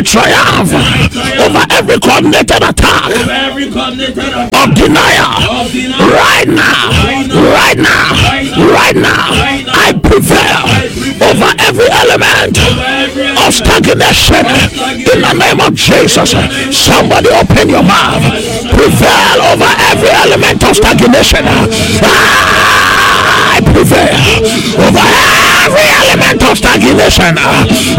triumph over every coordinated attack of denial. Right now, right now, right now, I prevail over every element of stagnation in the name of Jesus. Somebody open your mouth. Prevail over every element of stagnation. I prevail over every element of stagnation